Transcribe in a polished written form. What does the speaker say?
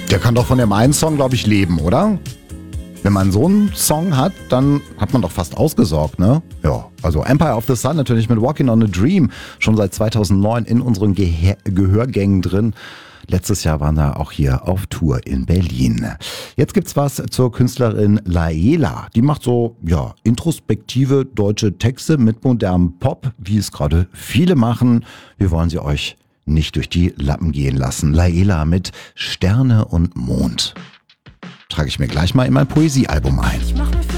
Der kann doch von dem einen Song, glaube ich, leben, oder? Wenn man so einen Song hat, dann hat man doch fast ausgesorgt, ne? Ja, also Empire of the Sun natürlich mit Walking on a Dream, schon seit 2009 in unseren Gehörgängen drin. Letztes Jahr waren wir auch hier auf Tour in Berlin. Jetzt gibt's was zur Künstlerin Laela. Die macht so, ja, introspektive deutsche Texte mit modernem Pop, wie es gerade viele machen. Wir wollen sie euch nicht durch die Lappen gehen lassen. Laela mit Sterne und Mond. Trage ich mir gleich mal in mein Poesiealbum ein.